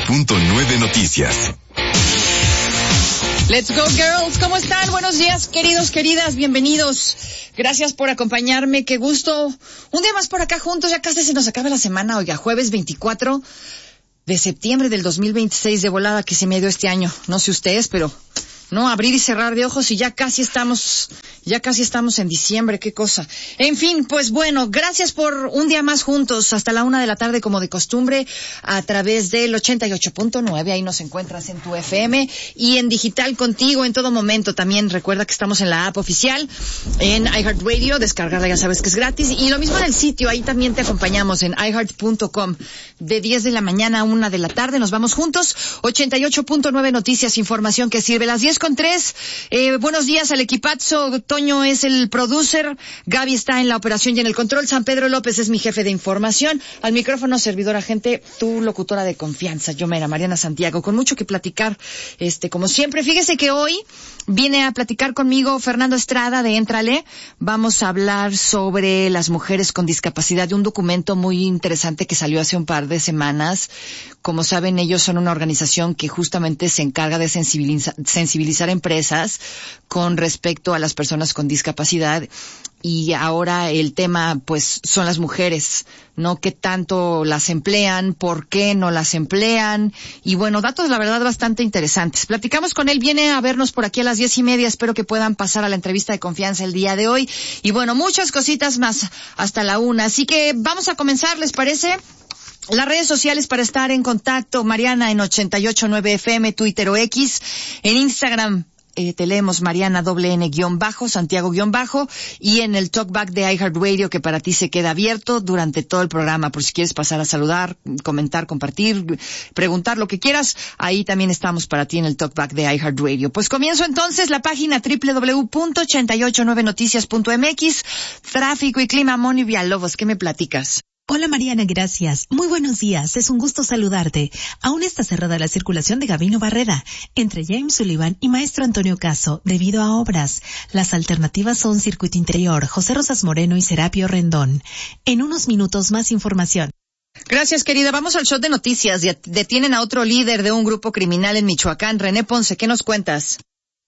88.9 Noticias. Let's go, girls. ¿Cómo están? Buenos días, queridos, queridas. Bienvenidos. Gracias por acompañarme. Qué gusto. Un día más por acá juntos. Ya casi se nos acaba la semana. Oiga, jueves 24 de septiembre del 2026, de volada que se me dio este año. No sé ustedes, pero no, abrir y cerrar de ojos y ya casi estamos en diciembre, qué cosa. En fin, pues bueno, gracias por un día más juntos, hasta la 1 de la tarde como de costumbre, a través del 88.9, ahí nos encuentras en tu FM, y en digital contigo en todo momento. También recuerda que estamos en la app oficial, en iHeartRadio, descargarla ya sabes que es gratis, y lo mismo en el sitio, ahí también te acompañamos en iHeart.com, de 10 de la mañana a 1 de la tarde, nos vamos juntos. 88.9 Noticias, información que sirve. Las 10:03, buenos días al equipazo. Toño es el producer, Gaby está en la operación y en el control, San Pedro López es mi jefe de información, al micrófono servidora gente, tu locutora de confianza, yo mera, Mariana Santiago, con mucho que platicar, como siempre. Fíjese que hoy viene a platicar conmigo Fernando Estrada de Éntrale. Vamos a hablar sobre las mujeres con discapacidad, de un documento muy interesante que salió hace un par de semanas. Como saben, ellos son una organización que justamente se encarga de sensibilizar empresas con respecto a las personas con discapacidad, y ahora el tema pues son las mujeres, ¿no? ¿Qué tanto las emplean? ¿Por qué no las emplean? Y bueno, datos la verdad bastante interesantes. Platicamos con él, viene a vernos por aquí a las 10:30, espero que puedan pasar a la entrevista de confianza el día de hoy, y bueno, muchas cositas más hasta la 1, así que vamos a comenzar, ¿les parece? Las redes sociales para estar en contacto, Mariana en 88.9 FM, Twitter o X, en Instagram te leemos Mariana _N_ Santiago _, y en el talkback de iHeartRadio, que para ti se queda abierto durante todo el programa, por si quieres pasar a saludar, comentar, compartir, preguntar lo que quieras, ahí también estamos para ti en el talkback de iHeartRadio. Pues comienzo entonces la página www.889noticias.mx, tráfico y clima. Moni Villalobos, ¿qué me platicas? Hola Mariana, gracias. Muy buenos días, es un gusto saludarte. Aún está cerrada la circulación de Gabino Barreda, entre James Sullivan y Maestro Antonio Caso, debido a obras. Las alternativas son Circuito Interior, José Rosas Moreno y Serapio Rendón. En unos minutos más información. Gracias, querida. Vamos al shot de noticias. Detienen a otro líder de un grupo criminal en Michoacán. René Ponce, ¿qué nos cuentas?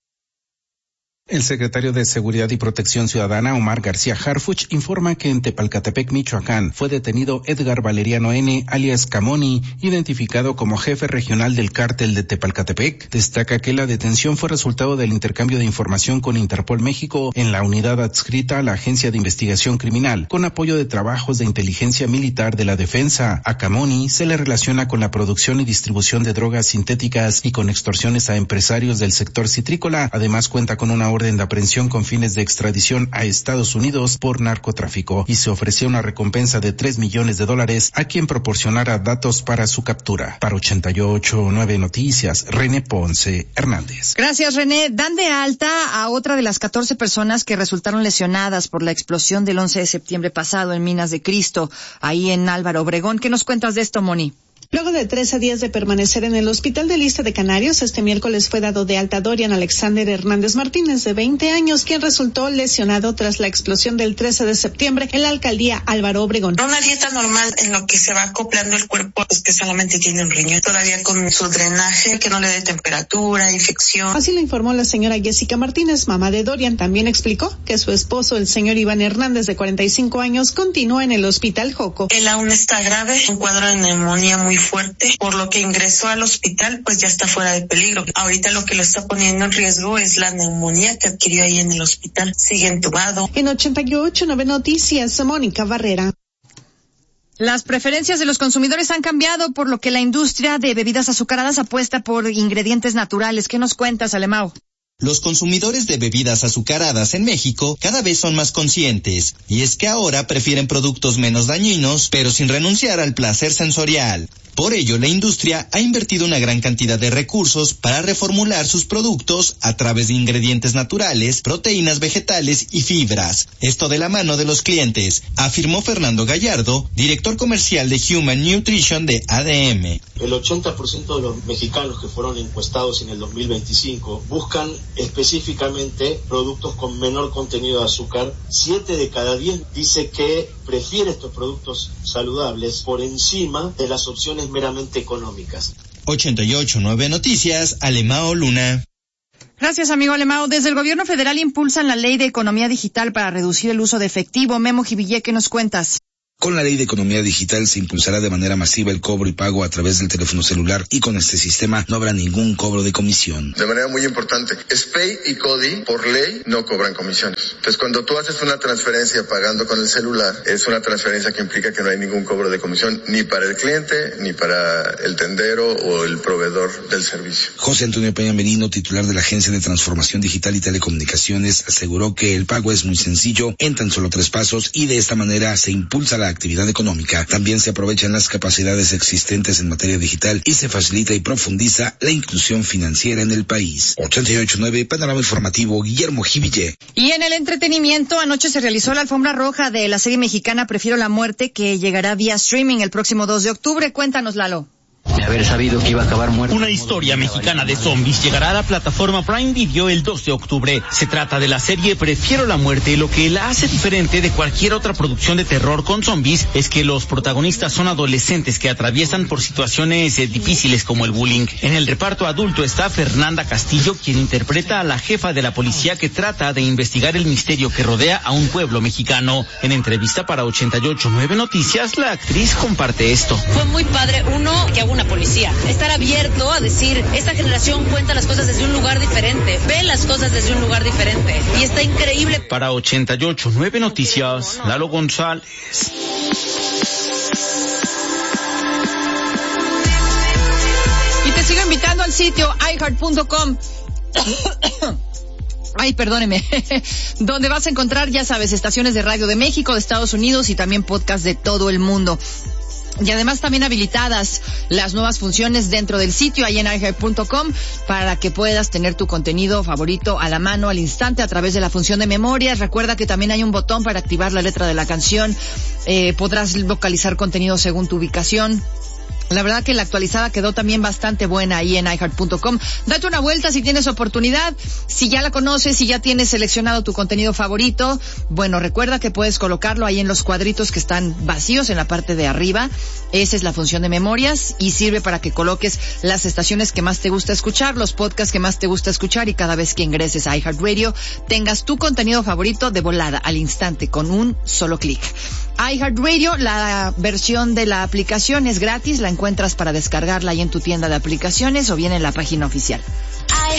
El secretario de Seguridad y Protección Ciudadana, Omar García Harfuch, informa que en Tepalcatepec, Michoacán, fue detenido Edgar Valeriano N., alias Camoni, identificado como jefe regional del cártel de Tepalcatepec. Destaca que la detención fue resultado del intercambio de información con Interpol México en la unidad adscrita a la Agencia de Investigación Criminal, con apoyo de trabajos de inteligencia militar de la defensa. A Camoni se le relaciona con la producción y distribución de drogas sintéticas y con extorsiones a empresarios del sector citrícola. Además, cuenta con una orden de aprehensión con fines de extradición a Estados Unidos por narcotráfico, y se ofrecía una recompensa de $3 millones a quien proporcionara datos para su captura. Para 88.9 Noticias, René Ponce Hernández. Gracias, René. Dan de alta a otra de las 14 personas que resultaron lesionadas por la explosión del 11 de septiembre pasado en Minas de Cristo, ahí en Álvaro Obregón. ¿Qué nos cuentas de esto, Moni? Luego de 13 días de permanecer en el Hospital de Lista de Canarios, este miércoles fue dado de alta Dorian Alexander Hernández Martínez, de 20 años, quien resultó lesionado tras la explosión del 13 de septiembre en la alcaldía Álvaro Obregón. Una dieta normal en lo que se va acoplando el cuerpo, es que solamente tiene un riñón, todavía con su drenaje, que no le dé temperatura, infección. Así lo informó la señora Jessica Martínez, mamá de Dorian. También explicó que su esposo, el señor Iván Hernández, de 45 años, continúa en el Hospital Joco. Él aún está grave, un cuadro de neumonía muy fuerte, por lo que ingresó al hospital, pues ya está fuera de peligro. Ahorita lo que lo está poniendo en riesgo es la neumonía que adquirió ahí en el hospital. Sigue entubado. En 88.9 Noticias, Mónica Barrera. Las preferencias de los consumidores han cambiado, por lo que la industria de bebidas azucaradas apuesta por ingredientes naturales. ¿Qué nos cuentas, Alemão? Los consumidores de bebidas azucaradas en México cada vez son más conscientes, y es que ahora prefieren productos menos dañinos, pero sin renunciar al placer sensorial. Por ello, la industria ha invertido una gran cantidad de recursos para reformular sus productos a través de ingredientes naturales, proteínas vegetales y fibras. Esto de la mano de los clientes, afirmó Fernando Gallardo, director comercial de Human Nutrition de ADM. El 80% de los mexicanos que fueron encuestados en el 2025 buscan específicamente productos con menor contenido de azúcar. 7 de cada 10 dice que prefiere estos productos saludables por encima de las opciones meramente económicas. 88.9 Noticias, Alemao Luna. Gracias, amigo Alemao. Desde el gobierno federal impulsan la ley de economía digital para reducir el uso de efectivo. Memo Jivillé, ¿qué nos cuentas? Con la ley de economía digital se impulsará de manera masiva el cobro y pago a través del teléfono celular y con este sistema no habrá ningún cobro de comisión. De manera muy importante, SPEI y CODI por ley no cobran comisiones. Entonces cuando tú haces una transferencia pagando con el celular, es una transferencia que implica que no hay ningún cobro de comisión ni para el cliente ni para el tendero o el proveedor del servicio. José Antonio Peña Merino, titular de la Agencia de Transformación Digital y Telecomunicaciones, aseguró que el pago es muy sencillo, en tan solo 3 pasos y de esta manera se impulsa la actividad económica. También se aprovechan las capacidades existentes en materia digital y se facilita y profundiza la inclusión financiera en el país. 88.9 Panorama Informativo, Guillermo Jivillé. Y en el entretenimiento, anoche se realizó la alfombra roja de la serie mexicana Prefiero la Muerte, que llegará vía streaming el próximo 2 de octubre. Cuéntanos, Lalo. De haber sabido que iba a acabar muerto. Una historia mexicana de zombies llegará a la plataforma Prime Video el 2 de octubre. Se trata de la serie Prefiero la Muerte. Lo que la hace diferente de cualquier otra producción de terror con zombies es que los protagonistas son adolescentes que atraviesan por situaciones difíciles como el bullying. En el reparto adulto está Fernanda Castillo, quien interpreta a la jefa de la policía que trata de investigar el misterio que rodea a un pueblo mexicano. En entrevista para 88.9 Noticias, la actriz comparte esto. Fue muy padre, que hago una policía, estar abierto a decir, esta generación cuenta las cosas desde un lugar diferente, ve las cosas desde un lugar diferente, y está increíble. Para 88.9 Noticias, Lalo González. Y te sigo invitando al sitio iHeart.com. Ay, perdóneme, donde vas a encontrar, ya sabes, estaciones de radio de México, de Estados Unidos y también podcast de todo el mundo. Y además también habilitadas las nuevas funciones dentro del sitio, ahí en iHeart.com, para que puedas tener tu contenido favorito a la mano, al instante, a través de la función de memorias. Recuerda que también hay un botón para activar la letra de la canción. Podrás localizar contenido según tu ubicación. La verdad que la actualizada quedó también bastante buena ahí en iHeart.com. Date una vuelta si tienes oportunidad. Si ya la conoces, si ya tienes seleccionado tu contenido favorito, bueno, recuerda que puedes colocarlo ahí en los cuadritos que están vacíos en la parte de arriba. Esa es la función de memorias y sirve para que coloques las estaciones que más te gusta escuchar, los podcasts que más te gusta escuchar, y cada vez que ingreses a iHeartRadio tengas tu contenido favorito de volada, al instante, con un solo clic. iHeartRadio, la versión de la aplicación es gratis, la encuentras para descargarla ahí en tu tienda de aplicaciones o bien en la página oficial.